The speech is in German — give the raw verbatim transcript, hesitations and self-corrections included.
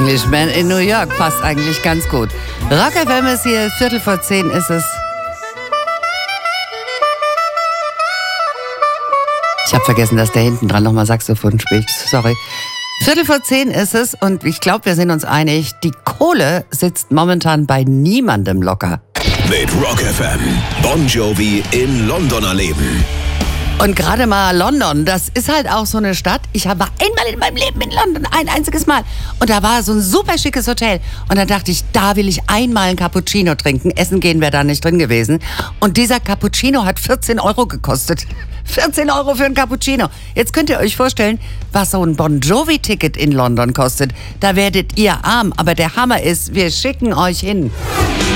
Englishman in New York passt eigentlich ganz gut. Rock F M ist hier, Viertel vor zehn ist es. Ich habe vergessen, dass der hinten dran nochmal Saxophon spielt. Sorry. Viertel vor zehn ist es und ich glaube, wir sind uns einig, die Kohle sitzt momentan bei niemandem locker. Mit Rock F M, Bon Jovi in London erleben. Und gerade mal London, das ist halt auch so eine Stadt. Ich war einmal in meinem Leben in London, ein einziges Mal. Und da war so ein super schickes Hotel. Und dann dachte ich, da will ich einmal ein Cappuccino trinken. Essen gehen wäre da nicht drin gewesen. Und dieser Cappuccino hat vierzehn Euro gekostet. vierzehn Euro für ein Cappuccino. Jetzt könnt ihr euch vorstellen, was so ein Bon Jovi-Ticket in London kostet. Da werdet ihr arm. Aber der Hammer ist, wir schicken euch hin.